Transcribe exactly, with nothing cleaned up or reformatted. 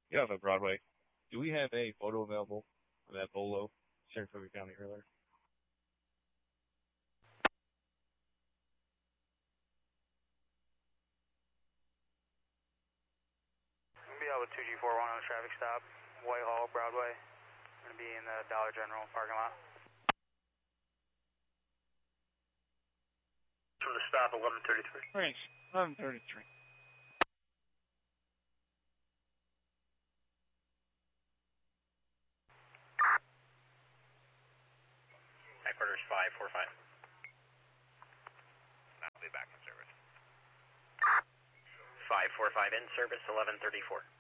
Yeah, the Broadway. Do we have a photo available of that Bolo, Saratoga County earlier? I'm gonna be out with two G four one on the traffic stop, Whitehall, Broadway. I'm gonna be in the Dollar General parking lot. From the stop, eleven thirty-three. Thanks. eleven thirty-three. Headquarters five four five. I'll be back in service. five four five in service, eleven thirty-four.